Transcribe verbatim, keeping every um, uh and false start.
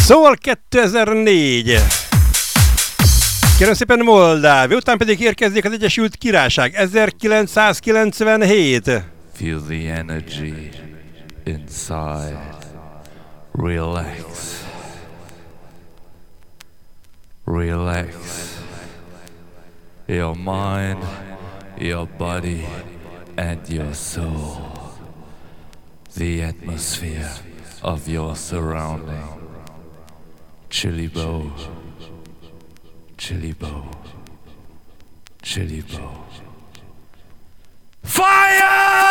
Szól kétezer-négy. Kérem szépen Moldávia, után pedig érkezik az Egyesült Királyság ezerkilencszázkilencvenhét. Feel the energy inside. Relax. Relax. Your mind, your body, and your soul. The atmosphere of your surrounding. Chili bow. Chili bow. Chili bow. Fire!